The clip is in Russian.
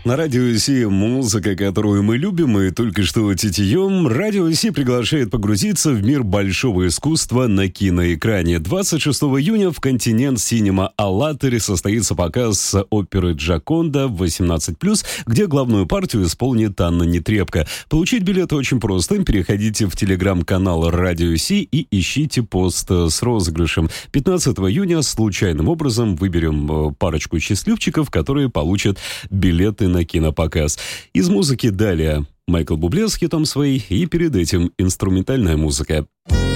На Радио Си музыка, которую мы любим и только что титьем. Радио Си приглашает погрузиться в мир большого искусства на киноэкране. 26 июня в Континент Синема Аллатыре состоится показ оперы «Джаконда» 18+, где главную партию исполнит Анна Нетребко. Получить билеты очень просто. Переходите в телеграм-канал Радио Си и ищите пост с розыгрышем. 15 июня случайным образом выберем парочку счастливчиков, которые получат билеты на кинопоказ. Из музыки далее Майкл Бубле с хитом «Sway» и перед этим инструментальная музыка.